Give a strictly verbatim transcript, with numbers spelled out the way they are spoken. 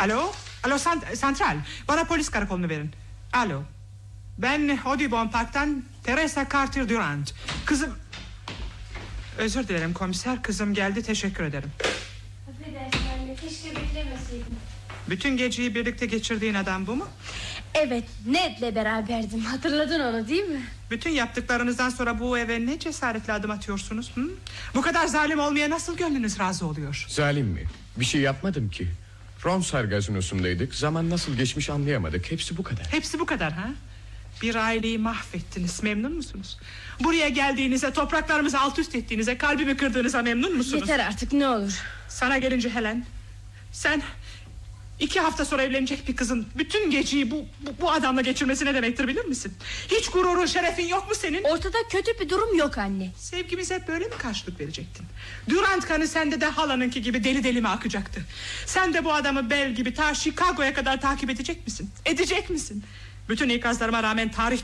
Alo, alo sant- santral. Bana polis karakolunu verin. Alo. Ben Audubon Park'tan Teresa Carter Durant. Kızım... Özür dilerim komiser, kızım geldi, teşekkür ederim. Affedersin anne, keşke beklemeseydim. Bütün geceyi birlikte geçirdiğin adam bu mu? Evet, Ned'le beraberdim. Hatırladın onu değil mi? Bütün yaptıklarınızdan sonra bu eve ne cesaretle adım atıyorsunuz? Hı? Bu kadar zalim olmaya nasıl gönlünüz razı oluyor? Zalim mi? Bir şey yapmadım ki. Romsar gazinosundaydık. Zaman nasıl geçmiş anlayamadık. Hepsi bu kadar. Hepsi bu kadar ha? Bir aileyi mahvettiniz, memnun musunuz? Buraya geldiğinize, topraklarımızı alt üst ettiğinize, kalbimi kırdığınıza memnun musunuz? Yeter artık, ne olur. Sana gelince Helen, sen iki hafta sonra evlenecek bir kızın bütün geceyi bu, bu, bu adamla geçirmesi ne demektir bilir misin? Hiç gururun, şerefin yok mu senin? Ortada kötü bir durum yok anne. Sevgimize böyle mi karşılık verecektin? Durant kanı sende de halanınki gibi deli deli mi akacaktı? Sen de bu adamı Bell gibi ta Chicago'ya kadar takip edecek misin? Edecek misin? Bütün ikazlarıma rağmen tarih